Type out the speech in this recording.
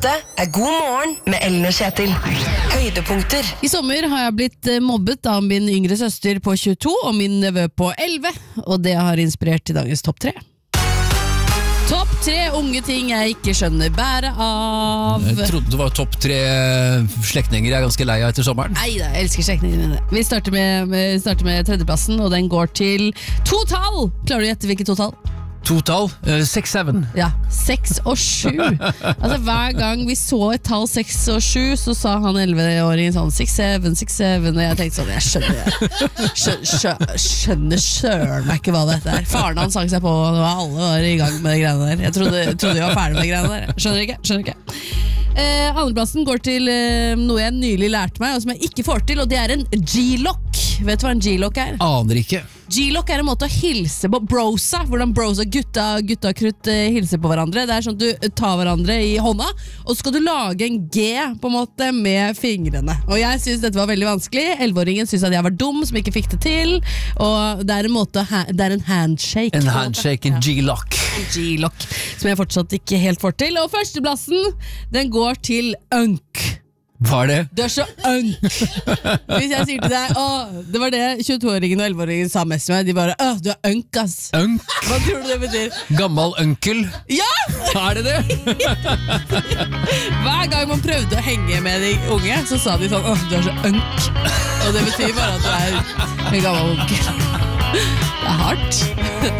Dette God morgen med Ellen og Kjetil. Høydepunkter. I sommer har jeg blitt mobbet av min yngre søster på 22 og min nevø på 11, og det har inspirert til dagens topp 3. Topp 3 unge ting jeg ikke skjønner bæret av. Jeg trodde det var topp 3 slektninger jeg er ganske lei av etter sommeren. Neida, jeg elsker slektningene mine. Vi starter med tredjeplassen, og den går til totall. Klarer du å gjette hvilket totall? Totall 6-7. Ja, 6 og 7. Altså hver gang vi så et tall 6 og 7, så sa han 11-åringen sånn 6-7, 6-7, og jeg tenkte sånn, jeg skjønner søren meg ikke hva dette er. Faren han sang seg på, og alle var i gang med de greiene der. Jeg trodde jeg var ferdig med de greiene der. Skjønner ikke. Andreplassen går til noe jeg nylig lærte meg, og som jeg ikke får til, og det er en G-lock. Vet du hva en G-lock er? Aner ikke. G-lock er en måte å hilse på, brosa, hvordan brosa gutta krutt hilser på hverandre. Det er sånn at du tar hverandre i hånda, og så skal du lage en G på en måte med fingrene. Og jeg synes dette var veldig vanskelig. 11-åringen synes at jeg var dum som ikke fikk det til, og det er en måte, det er en handshake. En handshake, en G-lock. En G-lock, som jeg fortsatt ikke helt får til. Og førsteplassen, den går til unk. Hva er det? Du er så unk. Hvis jeg sier til deg, det var det 22-åringen og 11-åringen sa mest med meg. De bare, du er unk, ass. Unk? Hva tror du det betyr? Gammal onkel? Ja! Er det det? Hver gang man prøvde å henge med de unge, så sa de sånn, du er så unk. Og det betyr bare at du er en gammel onkel. Det er hardt. Det